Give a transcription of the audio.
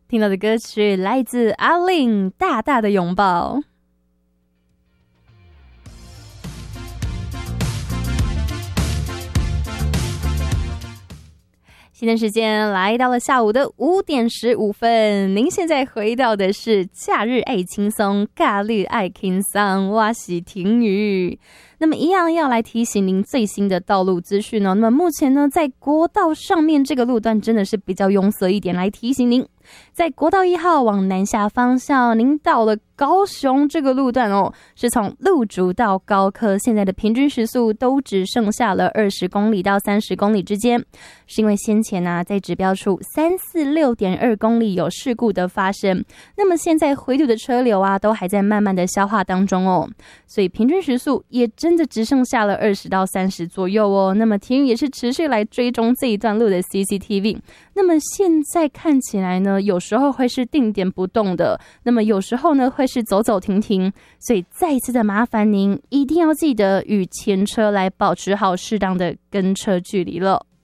听到的歌曲来自阿令《大大的拥抱》。现在时间来到了下午的5点15分，您现在回到的是假日爱轻松，假日爱轻松，我是婷宇。那么一样要来提醒您最新的道路资讯哦。那么目前呢，在国道上面这个路段真的是比较拥塞一点，来提醒您，在国道1号往南下方向，您到了高雄这个路段哦，是从鹿竹到高科，现在的平均时速都只剩下了20公里到30公里之间，是因为先前呢，在指标处346.2公里有事故的发生，那么现在回堵的车流啊，都还在慢慢的消化当中哦，所以平均时速也真的只剩下了20到30左右哦。那么婷宇也是持续来追踪这一段路的 CCTV， 那么现在看起来呢，有时候会是定点不动的，那么有时候呢会是走走停停，所以再一次的麻烦您一定要记得与前车来保持好适当的跟车距离了。